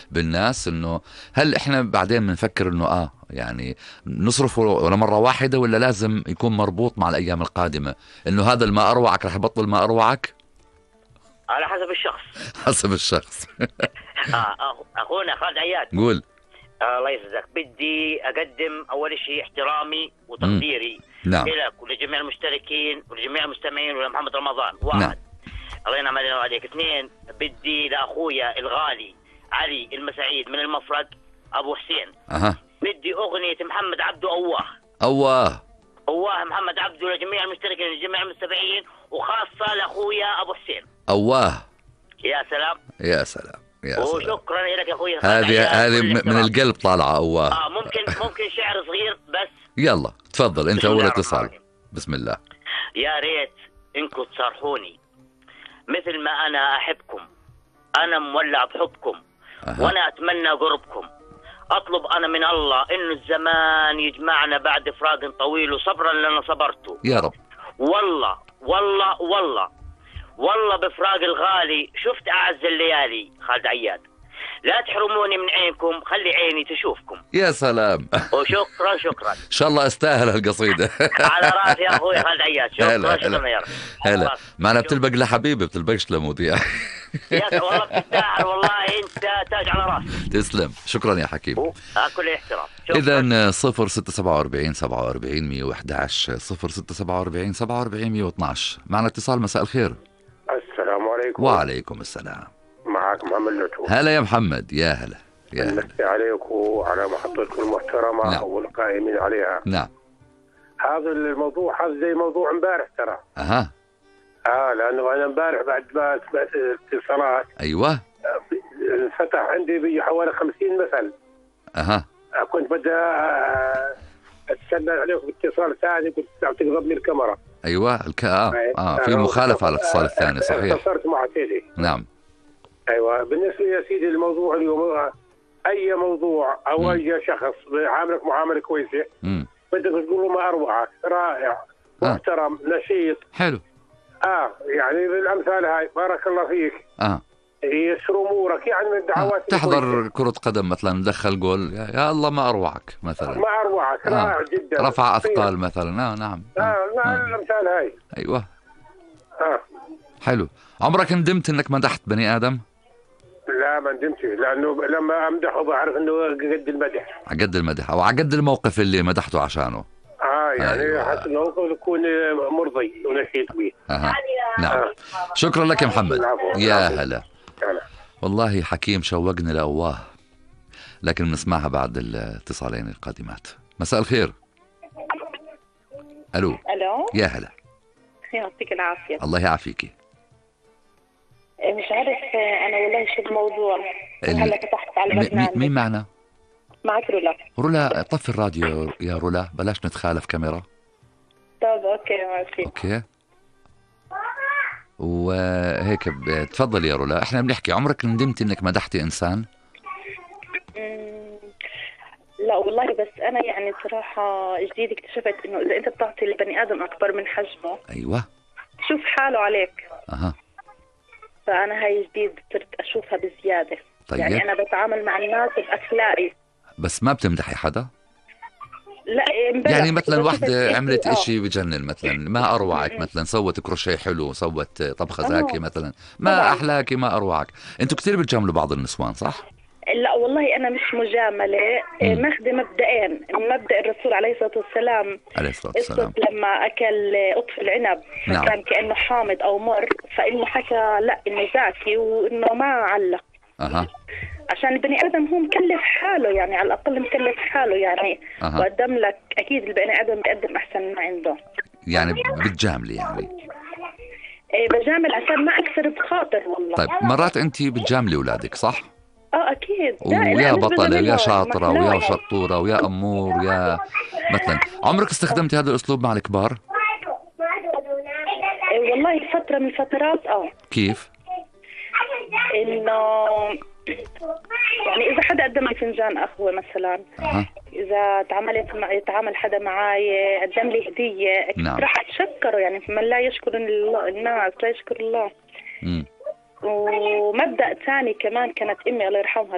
بالناس، انه هل احنا بعدين بنفكر انه يعني نصرفه ولا مرة واحدة، ولا لازم يكون مربوط مع الايام القادمة، انه هذا الماء اروعك رح يبطل ما اروعك؟ على حسب الشخص. حسب الشخص. اخونا خالد عياد، قول. الله يسعدك. بدي اقدم اول شيء احترامي وتقديري نعم. لك ولجميع المشتركين ولجميع المستمعين ولمحمد رمضان. واحد، نعم. الله ينعم علينا وعليك. اثنين، بدي لاخويا الغالي علي المسعيد من المفرق ابو حسين، بدي اغنية محمد عبده اواه محمد عبده لجميع المشتركين لجميع المستمعين، وخاصة لاخويا ابو حسين اواه. يا سلام يا سلام يا سلام. وشكرا لك يا اخوي. هذه من القلب طالعة اواه. ممكن شعر صغير بس. يلا تفضل انت اول اتصال. بسم الله. يا ريت انكم تصارحوني مثل ما انا احبكم، انا مولع بحبكم وانا اتمنى قربكم. اطلب انا من الله انه الزمان يجمعنا بعد فراق طويل، وصبرا لنا صبرته يا رب. والله والله والله والله بفراق الغالي شفت اعز الليالي. خالد عياد، لا تحرموني من عينكم، خلي عيني تشوفكم. يا سلام. وشكرا ان شاء الله استاهل هالقصيدة. على راسي يا اخوي خالد عياد. شكرا يا رب. هلا معنا بتلبق لحبيبي، بتلبقش لمذيع. يا والله بتستاهل، والله انت تاج على راسي. تسلم، شكرا يا حكيم. كل احترام. اذا 0647 47 111 0647 47 112. معنا اتصال. مساء الخير. السلام عليكم. وعليكم السلام. معك محمد لطفي. هلا يا محمد. يا هلا يا هلا. مسي عليك وعلى محطتكم المحترمة. نعم. والقائمين عليها. نعم. هذا الموضوع هذا زي موضوع امبارح ترى. لانه انا امبارح بعد ما سمعت الاتصالات ايوه فتح عندي بي حوالي 50 مثل. كنت بدي اتسنى عليكم باتصال ثاني، كنت تقرب لي الكاميرا. ايوه في مخالفه على الاتصال الثاني. صحيح. اتصلت مع سيدي. نعم. ايوه بالنسبه يا سيدي الموضوع اليوم، اي موضوع او اي شخص بيعاملك معامله كويسه بدك تقول له ما اروعك، رائع، محترم، نشيط، حلو. يعني بالامثال هاي بارك الله فيك. يسر امورك، يعني من الدعوات. تحضر كرة قدم مثلا، ندخل جول يا الله ما اروعك مثلا. ما اروعك، رائع جدا. رفع اثقال مثلا. نعم. الامثال هاي. ايوه. حلو. عمرك ندمت انك مدحت بني ادم؟ لا ما ندمتش، لانه لما امدحه بعرف انه قد المدح. قد المدح او قد الموقف اللي مدحته عشانه. يعني أيوة. حتى الموقف يكون مرضي ونشيط به. نعم. شكرا لك يا محمد. يا هلا. والله حكيم شوقني لأواه، لكن نسمعها بعد الاتصالين القادمات. مساء الخير. الو. يا هلا. يعطيك العافية. الله يعافيكي. مش عارف انا والله شو الموضوع. هلا فتحت على البرنامج. مين معنا؟ معك رولا. رولا طفي الراديو يا رولا، بلاش نتخالف كاميرا. طب اوكي ماشي. اوكي. وهيك تفضل يا رولا. احنا بنحكي عمرك ندمتي انك مدحتي انسان؟ لا والله، بس انا يعني صراحة جديد اكتشفت انه اذا انت بتعطي البني ادم اكبر من حجمه ايوه شوف حاله عليك. فانا هاي جديد صرت اشوفها بزيادة. طيب. يعني انا بتعامل مع الناس باخلاقي. بس ما بتمدحي حدا؟ لا يعني مثلا واحدة عملت اشي بجنن مثلا، ما اروعك مثلا، سوت كروشيه حلو، سوت طبخة زاكي مثلا، ما طبعا. احلاكي ما اروعك. انتوا كتير بتجاملوا بعض النسوان صح؟ لا والله انا مش مجاملة، ماخذة مبدئين. مبدأ الرسول عليه الصلاة والسلام لما اكل قطف العنب فكان كأنه حامض او مر، فانه حكى لا انه زاكي وانه ما علق. عشان البني ادم هو مكلف حاله، يعني على الاقل مكلف حاله يعني. وقدم لك اكيد البني ادم بيقدم احسن ما عنده. يعني بتجاملي يعني؟ بجامل عشان ما اكسر بخاطر والله. طيب مرات انت بتجاملي اولادك صح؟ اكيد. ويا بطلة ويا شاطرة ويا شطورة ويا امور يا مثلا. عمرك استخدمتي هذا الاسلوب مع الكبار؟ والله فترة من الفترات. كيف؟ انه يعني اذا حدا قدم لي فنجان قهوه مثلا، اذا تعامل حدا معي قدم لي هديه، نعم. راح اتشكره. يعني من لا يشكر الناس لا يشكر الله. ومبدأ ثاني كمان كانت امي الله يرحمها